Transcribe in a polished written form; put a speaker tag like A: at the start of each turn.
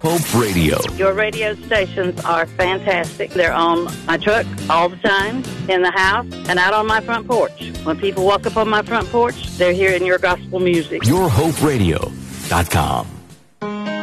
A: Hope Radio.
B: Your radio stations are fantastic. They're on my truck all the time, in the house, and out on my front porch. When people walk up on my front porch, they're hearing your gospel music.
A: YourHopeRadio.com.